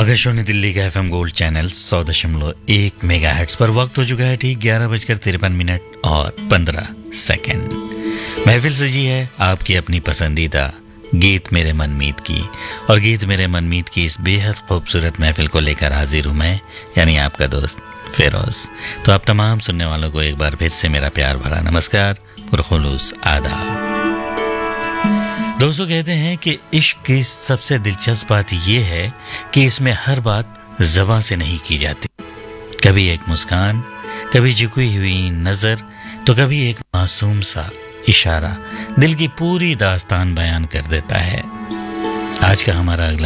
आकाशवाणी दिल्ली का FM gold channel 100.1 megahertz पर वक्त हो चुका है ठीक 11:53 और 15 सेकंड। महफिल सजी है आपकी अपनी पसंदीदा गीत मेरे मनमीत की, और गीत मेरे मनमीत की इस बेहद खूबसूरत महफिल को लेकर हाजिर हूँ मैं, यानी आपका दोस्त फिरोज। तो आप तमाम सुनने वालों को एक बार फिर से मेरा प्यार भरा नमस्कार और खुलूस आदाब। दोस्तों, कहते हैं कि इश्क की सबसे दिलचस्प बात यह है कि इसमें हर बात ज़बान से नहीं की जाती। कभी एक मुस्कान, कभी झुकी हुई नज़र, तो कभी एक मासूम सा इशारा दिल की पूरी दास्तान बयान कर देता है। आज का हमारा अगला